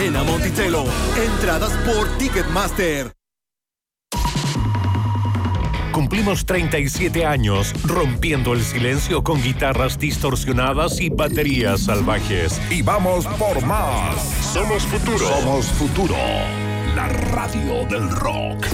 Arena Monticello. Entradas por Ticketmaster. Cumplimos 37 años rompiendo el silencio con guitarras distorsionadas y baterías salvajes. Y vamos por más. Somos Futuro. Somos Futuro. La radio del rock.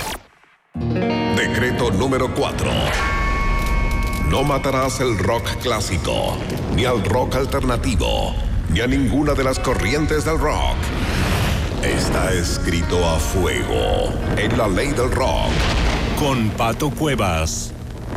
Decreto número 4. No matarás el rock clásico, ni al rock alternativo, ni a ninguna de las corrientes del rock. Está escrito a fuego en la ley del rock. Con Pato Cuevas.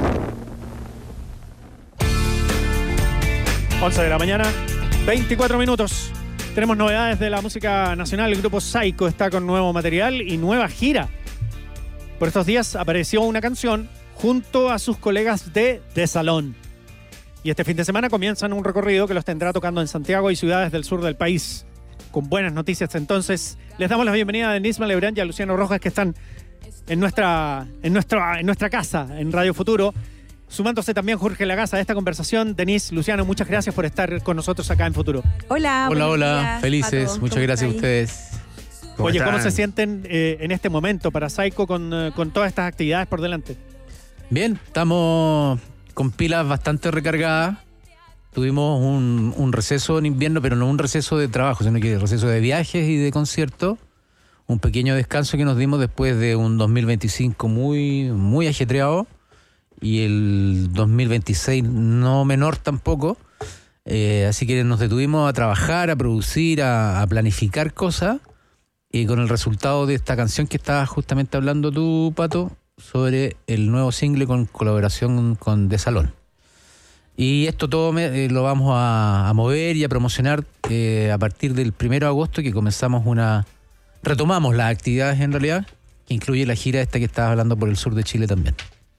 11 de la mañana, 24 minutos. Tenemos novedades de la música nacional. El grupo Saiko está con nuevo material y nueva gira. Por estos días apareció una canción junto a sus colegas de Salón. Y este fin de semana comienzan un recorrido que los tendrá tocando en Santiago y ciudades del sur del país. Con buenas noticias, entonces, les damos la bienvenida a Denise Malebrán y a Luciano Rojas, que están en nuestra casa, en Radio Futuro. Sumándose también Jorge Lagaza a esta conversación. Denise, Luciano, muchas gracias por estar con nosotros acá en Futuro. Hola. Hola. Días, Felices. Pato. Muchas gracias a ustedes. Oye, ¿cómo se sienten en este momento para Saiko con todas estas actividades por delante? Bien, estamos con pilas bastante recargadas. Tuvimos un receso en invierno, pero no un receso de trabajo, sino que receso de viajes y de conciertos. Un pequeño descanso que nos dimos después de un 2025 muy, muy ajetreado y el 2026 no menor tampoco. Así que nos detuvimos a trabajar, a producir, a planificar cosas, y con el resultado de esta canción que estabas justamente hablando tú, Pato, sobre el nuevo single con colaboración con De Salón. Y esto todo lo vamos a mover y a promocionar a partir del 1 de agosto, que retomamos las actividades en realidad, que incluye la gira esta que estabas hablando por el sur de Chile también.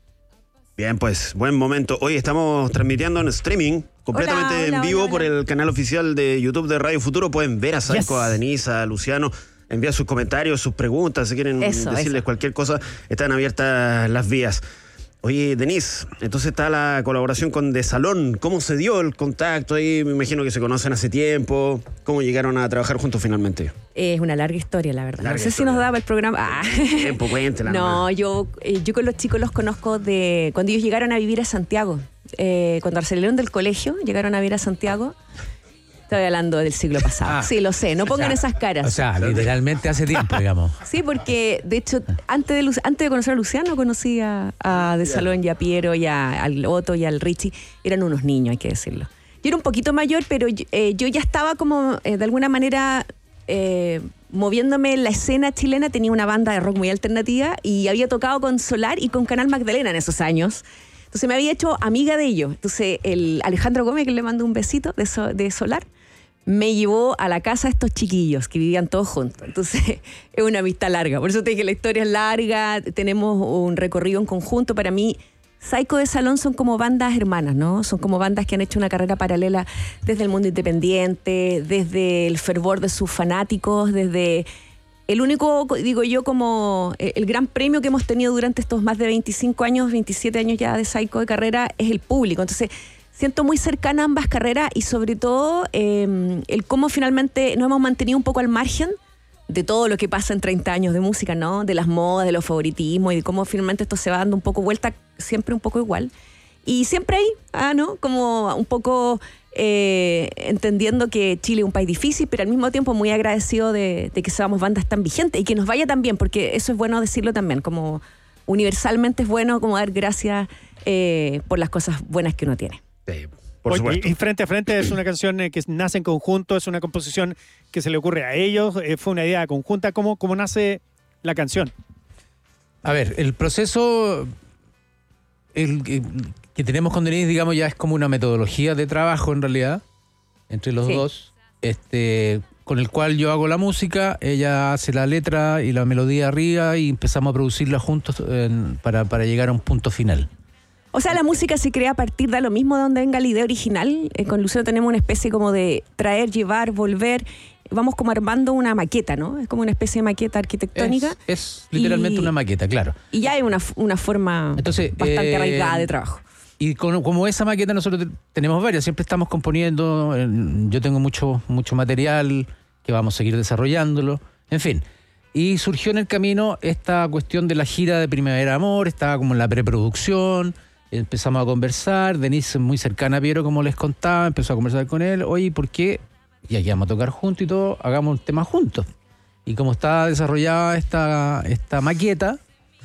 Bien, pues buen momento. Hoy estamos transmitiendo en streaming, completamente en vivo por el canal oficial de YouTube de Radio Futuro. Pueden ver a Saiko, a Denise, a Luciano, enviar sus comentarios, sus preguntas, si quieren decirles cualquier cosa, están abiertas las vías. Oye, Denise, entonces está la colaboración con De Salón. ¿Cómo se dio el contacto ahí? Me imagino que se conocen hace tiempo. ¿Cómo llegaron a trabajar juntos finalmente? Es una larga historia, la verdad. No sé si nos daba el programa. Tiempo, cuéntela. No, yo con los chicos los conozco de cuando ellos llegaron a vivir a Santiago. Cuando salieron del colegio, llegaron a vivir a Santiago. Estoy hablando del siglo pasado. Sí, lo sé. No pongan esas caras. O sea, literalmente hace tiempo, digamos. Sí, porque de hecho, antes de conocer a Luciano, conocí a De Salón y a Piero y al Otto y al Richie. Eran unos niños, hay que decirlo. Yo era un poquito mayor, pero yo ya estaba como, de alguna manera, moviéndome en la escena chilena. Tenía una banda de rock muy alternativa y había tocado con Solar y con Canal Magdalena en esos años. Entonces me había hecho amiga de ellos. Entonces el Alejandro Gómez, que le mando un besito de Solar, me llevó a la casa a estos chiquillos que vivían todos juntos. Entonces es una amistad larga. Por eso te dije, la historia es larga, tenemos un recorrido en conjunto. Para mí, Saiko, De Salón son como bandas hermanas, ¿no? Son como bandas que han hecho una carrera paralela desde el mundo independiente, desde el fervor de sus fanáticos, desde el único, digo yo, como el gran premio que hemos tenido durante estos más de 25 años, 27 años ya de Saiko de carrera, es el público. Entonces siento muy cercana a ambas carreras y sobre todo el cómo finalmente nos hemos mantenido un poco al margen de todo lo que pasa en 30 años de música, ¿no? De las modas, de los favoritismos y de cómo finalmente esto se va dando un poco vuelta, siempre un poco igual. Y siempre ahí, ¿no? Como un poco entendiendo que Chile es un país difícil, pero al mismo tiempo muy agradecido de que seamos bandas tan vigentes y que nos vaya tan bien, porque eso es bueno decirlo también, como universalmente es bueno como dar gracias por las cosas buenas que uno tiene. Por supuesto. Y Frente a Frente es una canción que nace en conjunto, es una composición que se le ocurre a ellos, fue una idea conjunta. ¿Cómo nace la canción? A ver, el proceso que tenemos con Denise, digamos, ya es como una metodología de trabajo en realidad, entre los dos, con el cual yo hago la música, ella hace la letra y la melodía arriba y empezamos a producirla juntos para llegar a un punto final. O sea, la música se crea a partir de lo mismo de donde venga la idea original. Con Luciano tenemos una especie como de traer, llevar, volver. Vamos como armando una maqueta, ¿no? Es como una especie de maqueta arquitectónica. Es literalmente una maqueta, claro. Y ya hay una forma bastante arraigada de trabajo. Y como esa maqueta nosotros tenemos varias, siempre estamos componiendo. Yo tengo mucho material que vamos a seguir desarrollándolo, en fin. Y surgió en el camino esta cuestión de la gira de Primavera Amor, estaba como en la preproducción, empezamos a conversar, Denise muy cercana a Piero, como les contaba, empezó a conversar con él, oye, ¿por qué? Y aquí vamos a tocar juntos y todo, hagamos un tema juntos. Y como está desarrollada esta maqueta,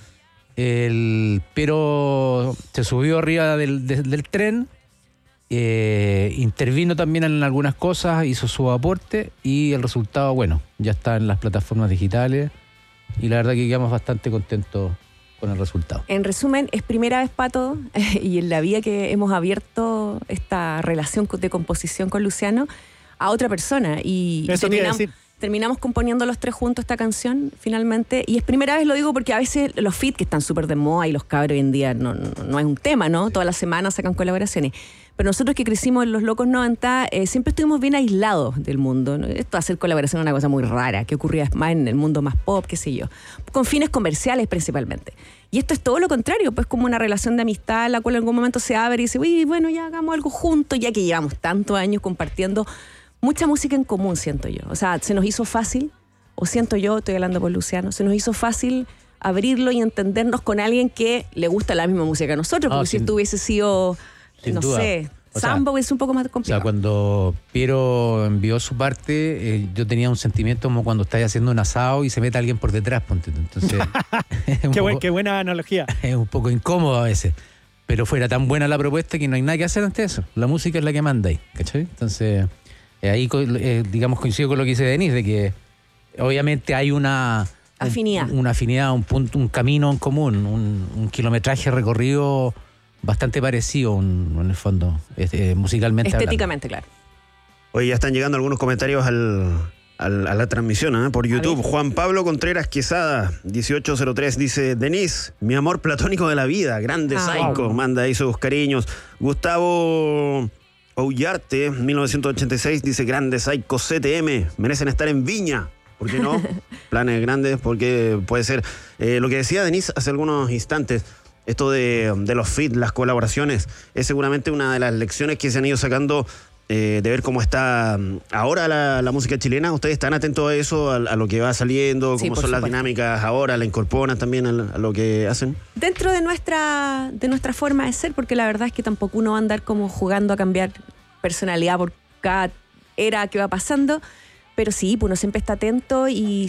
Piero se subió arriba del tren, intervino también en algunas cosas, hizo su aporte y el resultado, bueno, ya está en las plataformas digitales y la verdad que quedamos bastante contentos con el resultado. En resumen, es primera vez, Pato, y en la vida que hemos abierto esta relación de composición con Luciano a otra persona y terminamos componiendo los tres juntos esta canción finalmente, y es primera vez, lo digo porque a veces los feat que están súper de moda y los cabros hoy en día no es un tema, ¿no? Todas las semanas sacan colaboraciones. Pero nosotros que crecimos en los locos 90, siempre estuvimos bien aislados del mundo, ¿no? Esto de hacer colaboración es una cosa muy rara, que ocurría más en el mundo más pop, qué sé yo, con fines comerciales principalmente. Y esto es todo lo contrario, pues como una relación de amistad, la cual en algún momento se abre y dice, uy, bueno, ya hagamos algo juntos, ya que llevamos tantos años compartiendo mucha música en común, siento yo. O sea, se nos hizo fácil, o siento yo, estoy hablando por Luciano, se nos hizo fácil abrirlo y entendernos con alguien que le gusta la misma música que a nosotros, porque si esto hubiese sido... no sé, Sambo es un poco más complicado. O sea, cuando Piero envió su parte, yo tenía un sentimiento como cuando estás haciendo un asado y se mete alguien por detrás, ponte. Entonces, qué buena analogía. Es un poco incómodo a veces, pero fuera tan buena la propuesta que no hay nada que hacer ante eso. La música es la que manda ahí, ¿cachai? Entonces, ahí digamos coincido con lo que dice Denise, de que obviamente hay una afinidad, un punto, un camino en común, un kilometraje recorrido bastante parecido en el fondo, musicalmente estéticamente hablando. Claro. Oye, ya están llegando algunos comentarios a la transmisión, por YouTube. Juan Pablo Contreras Quesada, 1803, dice: Denise, mi amor platónico de la vida, grande Psycho, manda ahí sus cariños. Gustavo Ollarte, 1986, dice: grande Psycho CTM, merecen estar en Viña. ¿Por qué no? Planes grandes, porque puede ser. Lo que decía Denise hace algunos instantes, esto de los feat, las colaboraciones, es seguramente una de las lecciones que se han ido sacando de ver cómo está ahora la música chilena. ¿Ustedes están atentos a eso, a lo que va saliendo, sí, cómo son las dinámicas ahora, la incorporan también a lo que hacen? Dentro de nuestra forma de ser, porque la verdad es que tampoco uno va a andar como jugando a cambiar personalidad por cada era que va pasando, pero sí, pues uno siempre está atento y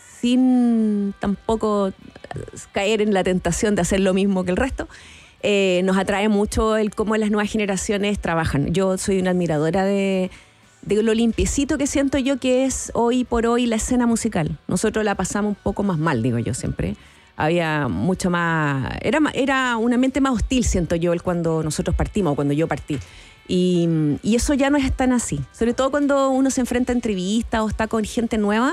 sin tampoco caer en la tentación de hacer lo mismo que el resto. Nos atrae mucho el cómo las nuevas generaciones trabajan. Yo soy una admiradora de lo limpiecito que siento yo que es hoy por hoy la escena musical. Nosotros la pasamos un poco más mal, digo yo siempre. Había mucho más... Era un ambiente más hostil, siento yo, cuando nosotros partimos, o cuando yo partí. Y eso ya no es tan así. Sobre todo cuando uno se enfrenta a entrevistas o está con gente nueva,